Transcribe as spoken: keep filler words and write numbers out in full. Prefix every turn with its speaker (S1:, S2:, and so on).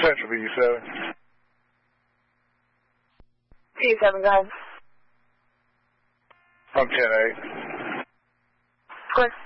S1: Central B seven.
S2: B seven, go ahead.
S1: I'm ten eight.
S2: Of course.